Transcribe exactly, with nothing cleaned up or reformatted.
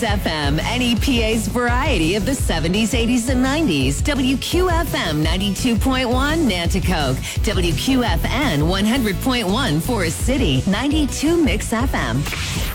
F M, N E P A's variety of the seventies, eighties, and nineties. W Q F M ninety-two point one, Nanticoke. W Q F N one hundred point one, Forest City. ninety-two Mix F M.